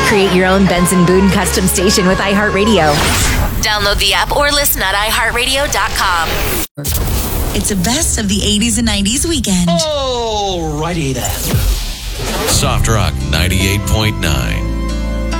Create your own Benson Boone custom station with iHeartRadio. Download the app or listen at iHeartRadio.com. It's a best of the 80s and 90s weekend. Alrighty then. Soft Rock 98.9.